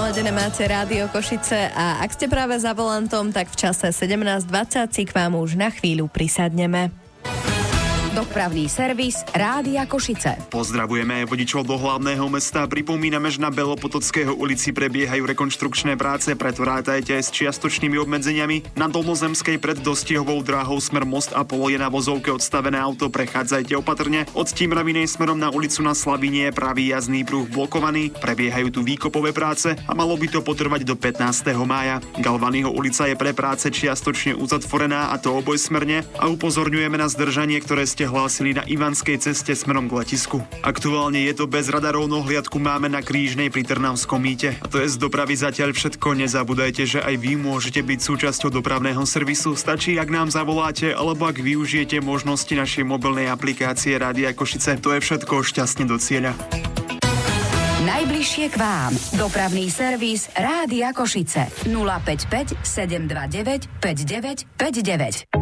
naladené máte Rádio Košice a ak ste práve za volantom, tak v čase 17:20 si k vám už na chvíľu prisadneme. Dopravný servis Rádia Košice. Pozdravujeme aj vodičov do hlavného mesta. Pripomíname, že na Belopotockého ulici prebiehajú rekonštrukčné práce, preto rátajte aj s čiastočnými obmedzeniami. Na Dolnozemskej pred dostihovou dráhou smer Most a Polo je na vozovke odstavené auto, prechádzajte opatrne. Od Stimravinej smerom na ulicu na Slavinie je pravý jazdný pruh blokovaný, prebiehajú tu výkopové práce a malo by to potrvať do 15. mája. Galvanyho ulica je pre práce čiastočne uzatvorená, a to obojsmerne, a upozorňujeme na zdržanie, ktoré ste hlásili na Ivanskej ceste smerom k letisku. Aktuálne je to bez radarov, no hliadku máme na Krížnej pri Trnavskom mýte. A to je z dopravy zatiaľ všetko. Nezabúdajte, že aj vy môžete byť súčasťou dopravného servisu. Stačí, ak nám zavoláte, alebo ak využijete možnosti našej mobilnej aplikácie Rádia Košice. To je všetko. Šťastne do cieľa. Najbližšie k vám. Dopravný servis Rádia Košice. 055 729 5959.